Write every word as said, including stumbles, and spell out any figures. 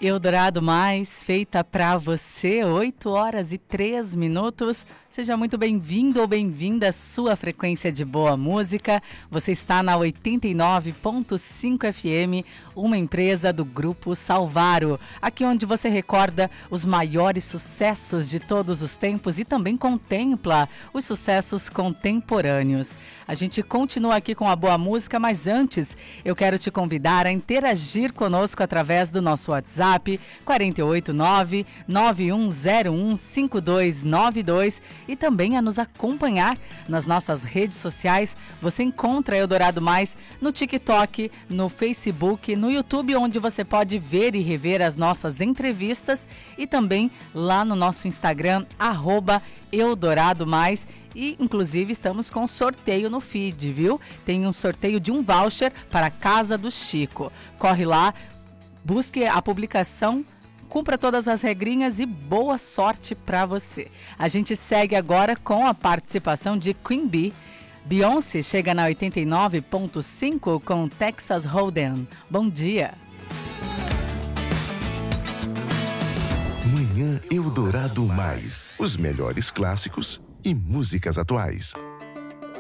Eldorado Mais, feita para você, oito horas e três minutos. Seja muito bem-vindo ou bem-vinda à sua frequência de boa música. Você está na oitenta e nove ponto cinco F M, uma empresa do Grupo Salvaro. Aqui onde você recorda os maiores sucessos de todos os tempos e também contempla os sucessos contemporâneos. A gente continua aqui com a boa música, mas antes eu quero te convidar a interagir conosco através do nosso WhatsApp quatro oito nove, nove um zero um, cinco dois nove dois e também a nos acompanhar nas nossas redes sociais. Você encontra Eldorado Mais no TikTok, no Facebook, no YouTube, onde você pode ver e rever as nossas entrevistas, e também lá no nosso Instagram, arroba Eldorado Mais. E, inclusive, estamos com sorteio no feed, viu? Tem um sorteio de um voucher para a Casa do Chico. Corre lá, busque a publicação, cumpra todas as regrinhas e boa sorte para você. A gente segue agora com a participação de Queen Bee. Beyoncé chega na oitenta e nove ponto cinco com Texas Hold'em. Bom dia. Manhã Eldorado Mais. Os melhores clássicos e músicas atuais.